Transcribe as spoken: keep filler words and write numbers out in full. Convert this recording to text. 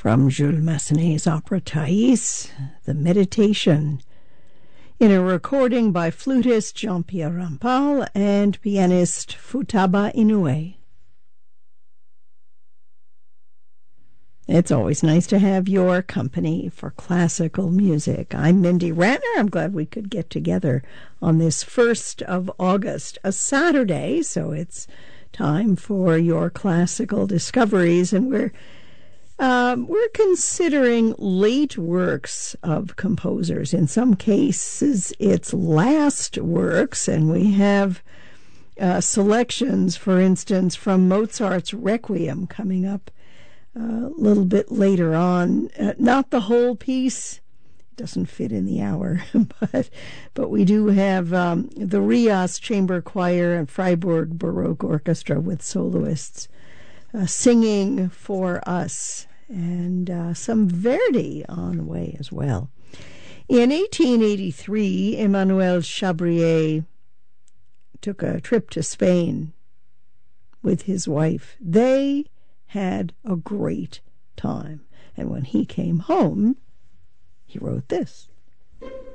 from Jules Massenet's opera Thais, The Meditation, in a recording by flutist Jean-Pierre Rampal and pianist Futaba Inoue. It's always nice to have your company for classical music. I'm Mindy Ratner. I'm glad we could get together on this first of August, a Saturday, so it's time for your classical discoveries, and we're um, we're considering late works of composers. In some cases, it's last works, and we have uh, selections, for instance, from Mozart's Requiem coming up Uh, a little bit later on. Uh, not the whole piece, it doesn't fit in the hour, but but we do have um, the Rias Chamber Choir and Freiburg Baroque Orchestra with soloists uh, singing for us, and uh, some Verdi on the way as well. In eighteen eighty-three, Emmanuel Chabrier took a trip to Spain with his wife. They had a great time. And when he came home, he wrote this.